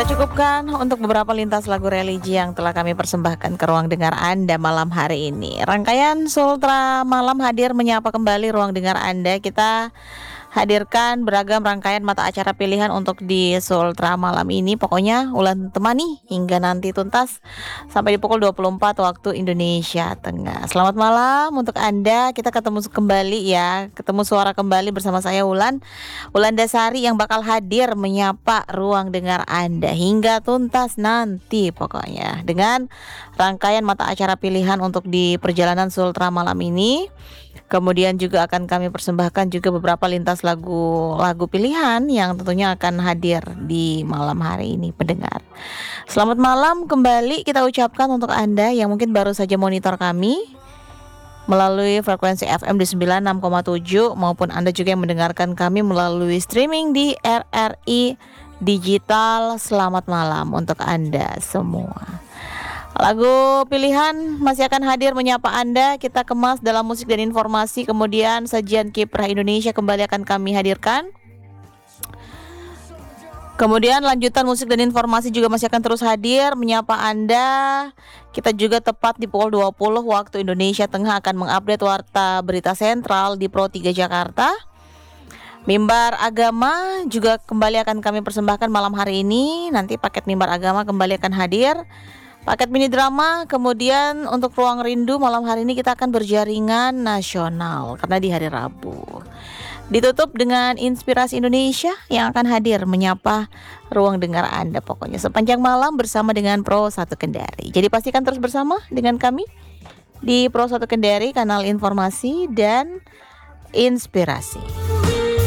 Kita cukupkan untuk beberapa lintas lagu religi yang telah kami persembahkan ke ruang dengar Anda malam hari ini. Rangkaian Sultra Malam hadir menyapa kembali ruang dengar Anda. Kita hadirkan beragam rangkaian mata acara pilihan untuk di Sultra malam ini. Pokoknya ulan temani hingga nanti tuntas sampai di pukul 24 waktu Indonesia Tengah. Selamat malam untuk Anda. Kita ketemu kembali ya. Ketemu suara kembali bersama saya Wulan Dasari yang bakal hadir menyapa ruang dengar Anda hingga tuntas nanti pokoknya. Dengan rangkaian mata acara pilihan untuk di perjalanan Sultra malam ini. Kemudian juga akan kami persembahkan juga beberapa lintas lagu pilihan yang tentunya akan hadir di malam hari ini pendengar. Selamat malam kembali kita ucapkan untuk Anda yang mungkin baru saja monitor kami melalui frekuensi FM di 96,7 maupun Anda juga yang mendengarkan kami melalui streaming di RRI Digital. Selamat malam untuk Anda semua. Lagu pilihan masih akan hadir menyapa Anda. Kita kemas dalam musik dan informasi. Kemudian sajian Kiprah Indonesia kembali akan kami hadirkan. Kemudian lanjutan musik dan informasi juga masih akan terus hadir menyapa Anda. Kita juga tepat di pukul 20 waktu Indonesia Tengah akan mengupdate warta berita sentral di Pro 3 Jakarta. Mimbar Agama juga kembali akan kami persembahkan malam hari ini. Nanti paket Mimbar Agama kembali akan hadir. Paket mini drama, kemudian untuk Ruang Rindu malam hari ini kita akan berjaringan nasional karena di hari Rabu. Ditutup dengan Inspirasi Indonesia yang akan hadir menyapa ruang dengar Anda pokoknya sepanjang malam bersama dengan Pro 1 Kendari. Jadi pastikan terus bersama dengan kami di Pro 1 Kendari, kanal informasi dan inspirasi.